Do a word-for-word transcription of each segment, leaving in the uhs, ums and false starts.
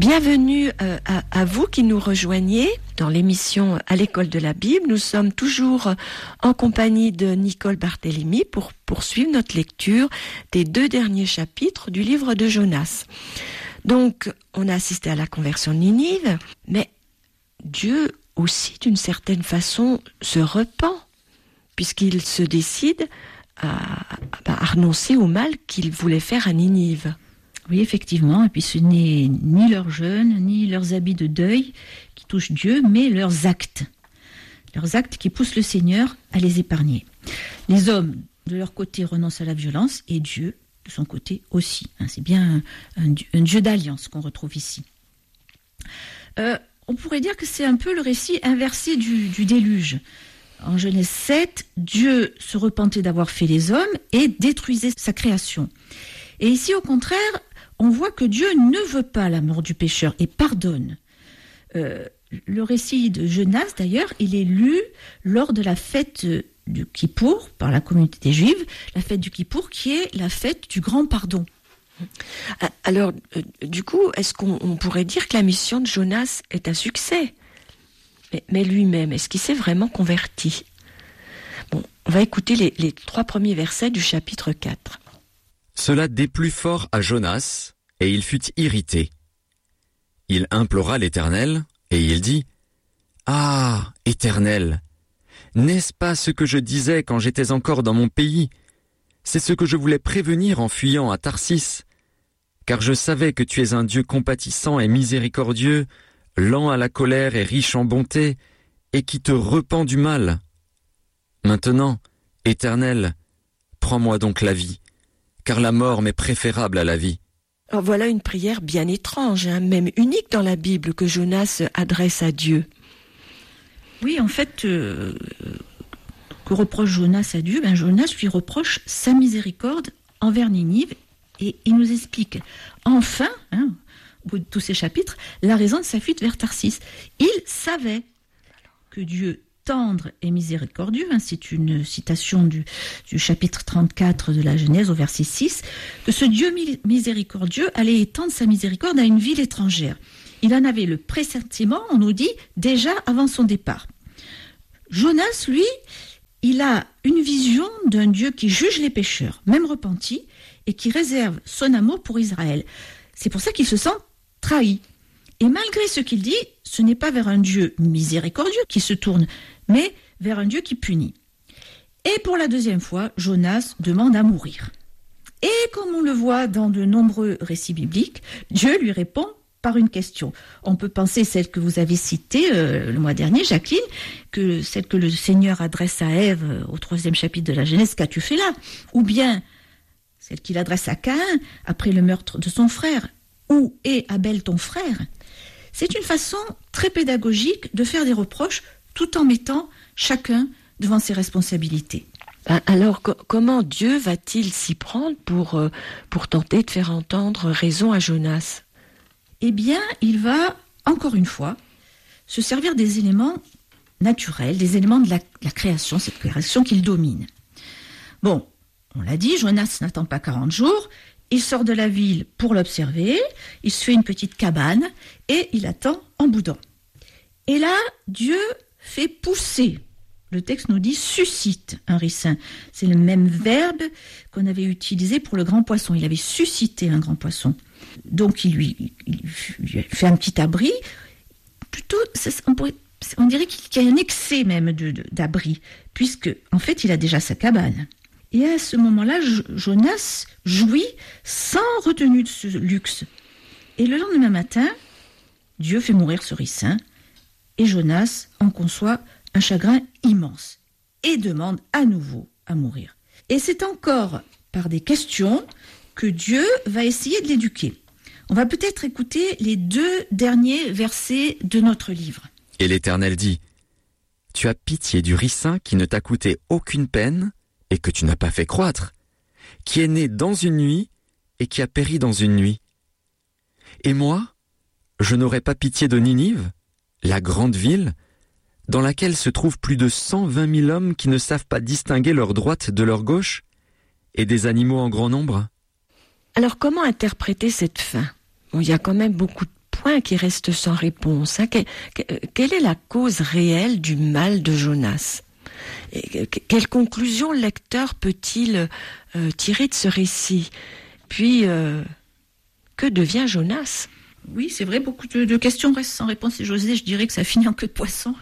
Bienvenue euh, à, à vous qui nous rejoignez dans l'émission À l'école de la Bible. Nous sommes toujours en compagnie de Nicole Barthélemy pour poursuivre notre lecture des deux derniers chapitres du livre de Jonas. Donc, on a assisté à la conversion de Ninive, mais Dieu aussi, d'une certaine façon, se repent, puisqu'il se décide à, à, à renoncer au mal qu'il voulait faire à Ninive. Oui, effectivement, et puis ce n'est ni leurs jeûnes, ni leurs habits de deuil qui touchent Dieu, mais leurs actes. Leurs actes qui poussent le Seigneur à les épargner. Les hommes, de leur côté, renoncent à la violence, et Dieu, de son côté, aussi. C'est bien un, un, un Dieu d'alliance qu'on retrouve ici. Euh, on pourrait dire que c'est un peu le récit inversé du, du déluge. En Genèse sept, Dieu se repentait d'avoir fait les hommes et détruisait sa création. Et ici, au contraire, on voit que Dieu ne veut pas la mort du pécheur et pardonne. Euh, le récit de Jonas, d'ailleurs, il est lu lors de la fête du Kippour par la communauté juive, la fête du Kippour qui est la fête du grand pardon. Alors, euh, du coup, est-ce qu'on on pourrait dire que la mission de Jonas est un succès ? mais, mais lui-même, est-ce qu'il s'est vraiment converti ? Bon, on va écouter les, les trois premiers versets du chapitre quatre. Cela déplut fort à Jonas, et il fut irrité. Il implora l'Éternel, et il dit, « Ah, Éternel, n'est-ce pas ce que je disais quand j'étais encore dans mon pays ? C'est ce que je voulais prévenir en fuyant à Tarsis, car je savais que tu es un Dieu compatissant et miséricordieux, lent à la colère et riche en bonté, et qui te repent du mal. Maintenant, Éternel, prends-moi donc la vie, car la mort m'est préférable à la vie. » Alors voilà une prière bien étrange, hein, même unique dans la Bible, que Jonas adresse à Dieu. Oui, en fait, euh, que reproche Jonas à Dieu ? Ben, Jonas lui reproche sa miséricorde envers Ninive, et il nous explique enfin, hein, au bout de tous ces chapitres, la raison de sa fuite vers Tarsis. Il savait que Dieu tendre et miséricordieux, hein, c'est une citation du, du chapitre trente-quatre de la Genèse au verset six, que ce Dieu miséricordieux allait étendre sa miséricorde à une ville étrangère. Il en avait le pressentiment, on nous dit, déjà avant son départ. Jonas, lui, il a une vision d'un Dieu qui juge les pécheurs, même repentis, et qui réserve son amour pour Israël. C'est pour ça qu'il se sent trahi. Et malgré ce qu'il dit, ce n'est pas vers un Dieu miséricordieux qui se tourne, mais vers un Dieu qui punit. Et pour la deuxième fois, Jonas demande à mourir. Et comme on le voit dans de nombreux récits bibliques, Dieu lui répond par une question. On peut penser celle que vous avez citée euh, le mois dernier, Jacqueline, que celle que le Seigneur adresse à Ève euh, au troisième chapitre de la Genèse, « Qu'as-tu fait là ?» Ou bien celle qu'il adresse à Caïn après le meurtre de son frère. « Où est Abel ton frère ?» C'est une façon très pédagogique de faire des reproches tout en mettant chacun devant ses responsabilités. Alors, co- comment Dieu va-t-il s'y prendre pour, euh, pour tenter de faire entendre raison à Jonas ? Eh bien, il va, encore une fois, se servir des éléments naturels, des éléments de la, la création, cette création qu'il domine. Bon, on l'a dit, Jonas n'attend pas quarante jours, il sort de la ville pour l'observer, il se fait une petite cabane et il attend en boudant. Et là, Dieu fait pousser. Le texte nous dit « suscite » un ricin. C'est le même verbe qu'on avait utilisé pour le grand poisson. Il avait suscité un grand poisson. Donc il lui, il lui fait un petit abri. Plutôt, on, pourrait, on dirait qu'il y a un excès même de, de, d'abri, puisque en fait il a déjà sa cabane. Et à ce moment-là, Jonas jouit sans retenue de ce luxe. Et le lendemain matin, Dieu fait mourir ce ricin, et Jonas en conçoit un chagrin immense, et demande à nouveau à mourir. Et c'est encore par des questions que Dieu va essayer de l'éduquer. On va peut-être écouter les deux derniers versets de notre livre. Et l'Éternel dit, « Tu as pitié du ricin qui ne t'a coûté aucune peine, et que tu n'as pas fait croître, qui est né dans une nuit et qui a péri dans une nuit. Et moi, je n'aurais pas pitié de Ninive, la grande ville, dans laquelle se trouvent plus de cent vingt mille hommes qui ne savent pas distinguer leur droite de leur gauche, et des animaux en grand nombre. » Alors comment interpréter cette fin ? Bon, il y a quand même beaucoup de point qui reste sans réponse. Hein. Que, que, quelle est la cause réelle du mal de Jonas ? Et que, quelle conclusion le lecteur peut-il euh, tirer de ce récit ? Puis, euh, que devient Jonas ? Oui, c'est vrai, beaucoup de, de questions restent sans réponse. Et José, je dirais que ça finit en queue de poisson.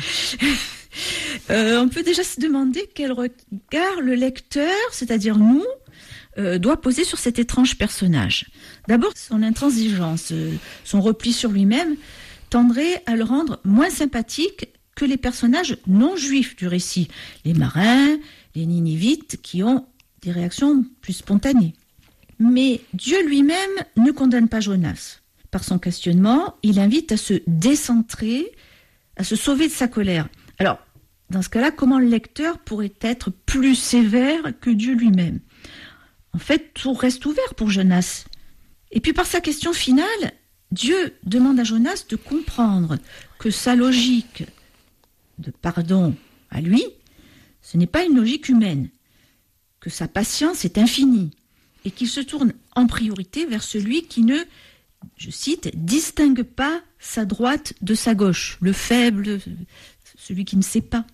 euh, on peut déjà se demander quel regard le lecteur, c'est-à-dire nous, euh, doit poser sur cet étrange personnage. D'abord, son intransigeance, euh, son repli sur lui-même, tendrait à le rendre moins sympathique que les personnages non juifs du récit, les marins, les Ninivites, qui ont des réactions plus spontanées. Mais Dieu lui-même ne condamne pas Jonas. Par son questionnement, il invite à se décentrer, à se sauver de sa colère. Alors, dans ce cas-là, comment le lecteur pourrait être plus sévère que Dieu lui-même ? En fait, tout reste ouvert pour Jonas. Et puis par sa question finale, Dieu demande à Jonas de comprendre que sa logique de pardon à lui, ce n'est pas une logique humaine, que sa patience est infinie et qu'il se tourne en priorité vers celui qui ne, je cite, distingue pas sa droite de sa gauche, le faible, celui qui ne sait pas.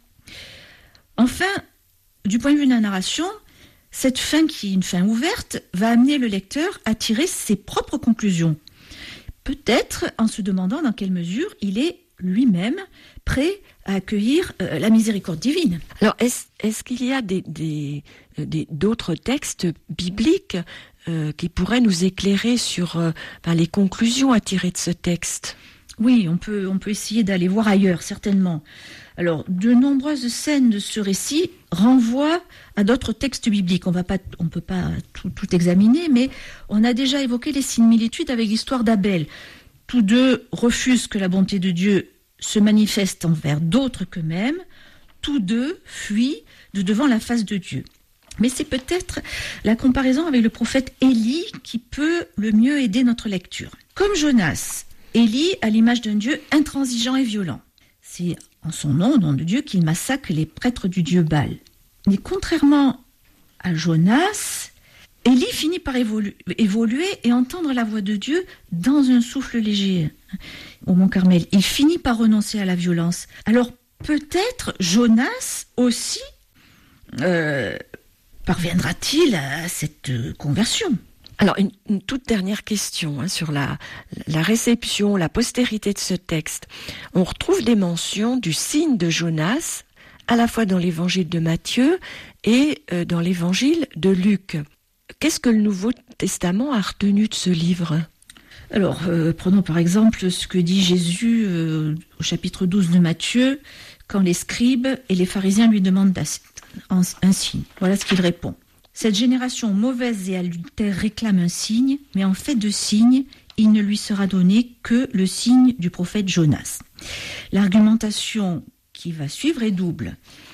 Enfin, du point de vue de la narration, cette fin qui est une fin ouverte va amener le lecteur à tirer ses propres conclusions. Peut-être en se demandant dans quelle mesure il est lui-même prêt à accueillir euh, la miséricorde divine. Alors, est-ce, est-ce qu'il y a des, des, des, d'autres textes bibliques euh, qui pourraient nous éclairer sur euh, ben, les conclusions à tirer de ce texte ? Oui, on peut, on peut essayer d'aller voir ailleurs, certainement. Alors, de nombreuses scènes de ce récit renvoient à d'autres textes bibliques. On va pas, on peut pas tout, tout examiner, mais on a déjà évoqué les similitudes avec l'histoire d'Abel. Tous deux refusent que la bonté de Dieu se manifeste envers d'autres qu'eux-mêmes. Tous deux fuient de devant la face de Dieu. Mais c'est peut-être la comparaison avec le prophète Élie qui peut le mieux aider notre lecture. Comme Jonas, Élie a l'image d'un Dieu intransigeant et violent. C'est en son nom, au nom de Dieu, qu'il massacre les prêtres du dieu Baal. Mais contrairement à Jonas, Élie finit par évolu- évoluer et entendre la voix de Dieu dans un souffle léger au Mont Carmel. Il finit par renoncer à la violence. Alors peut-être Jonas aussi euh, parviendra-t-il à cette conversion ? Alors, une, une toute dernière question hein, sur la, la réception, la postérité de ce texte. On retrouve des mentions du signe de Jonas, à la fois dans l'évangile de Matthieu et euh, dans l'évangile de Luc. Qu'est-ce que le Nouveau Testament a retenu de ce livre ? Alors, euh, prenons par exemple ce que dit Jésus euh, au chapitre douze de Matthieu, quand les scribes et les pharisiens lui demandent un, un signe. Voilà ce qu'il répond. Cette génération mauvaise et adultère réclame un signe, mais en fait de signe, il ne lui sera donné que le signe du prophète Jonas. L'argumentation qui va suivre est double.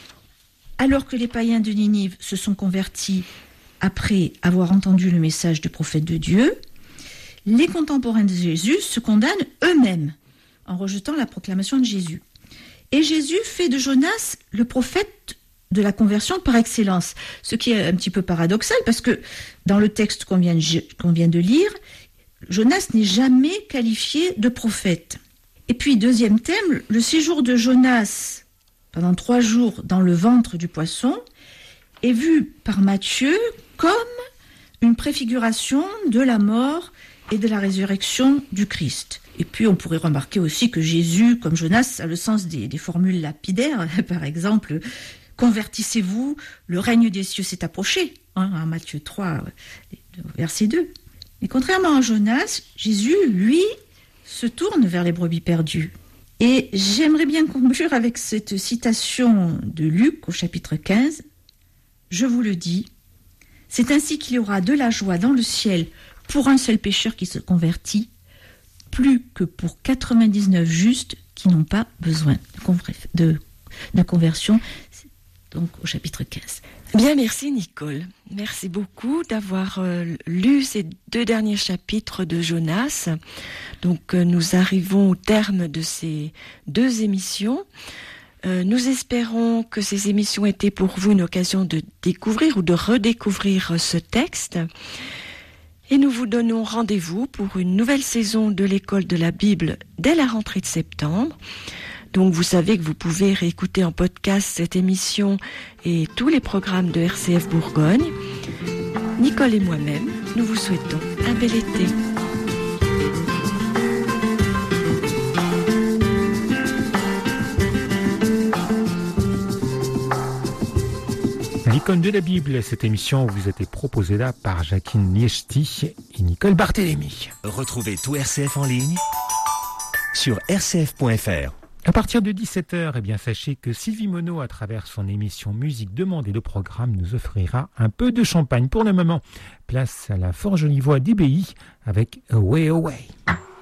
Alors que les païens de Ninive se sont convertis après avoir entendu le message du prophète de Dieu, les contemporains de Jésus se condamnent eux-mêmes en rejetant la proclamation de Jésus. Et Jésus fait de Jonas le prophète de la conversion par excellence, ce qui est un petit peu paradoxal parce que dans le texte qu'on vient de, qu'on vient de lire, Jonas n'est jamais qualifié de prophète. Et puis, deuxième thème, le séjour de Jonas pendant trois jours dans le ventre du poisson est vu par Matthieu comme une préfiguration de la mort et de la résurrection du Christ. Et puis on pourrait remarquer aussi que Jésus, comme Jonas, a le sens des, des formules lapidaires, par exemple, convertissez-vous, le règne des cieux s'est approché, hein, en Matthieu trois, verset deux. Mais contrairement à Jonas, Jésus, lui, se tourne vers les brebis perdues. Et j'aimerais bien conclure avec cette citation de Luc au chapitre quinze. Je vous le dis, c'est ainsi qu'il y aura de la joie dans le ciel pour un seul pécheur qui se convertit, plus que pour quatre-vingt-dix-neuf justes qui n'ont pas besoin de, conver- de, de conversion. Donc au chapitre quinze. Bien, merci Nicole. Merci beaucoup d'avoir euh, lu ces deux derniers chapitres de Jonas. Donc euh, nous arrivons au terme de ces deux émissions. Euh, nous espérons que ces émissions étaient pour vous une occasion de découvrir ou de redécouvrir ce texte. Et nous vous donnons rendez-vous pour une nouvelle saison de l'école de la Bible dès la rentrée de septembre. Donc vous savez que vous pouvez réécouter en podcast cette émission et tous les programmes de R C F Bourgogne. Nicole et moi-même, nous vous souhaitons un bel été. L'icône de la Bible, cette émission vous a été proposée là par Jacqueline Liechty et Nicole Barthélémy. Retrouvez tout R C F en ligne sur r c f point f r. À partir de dix-sept heures, eh bien, sachez que Sylvie Monod, à travers son émission Musique Demande et le programme, nous offrira un peu de champagne. Pour le moment, place à la fort jolie voix d'I B I avec Away Away.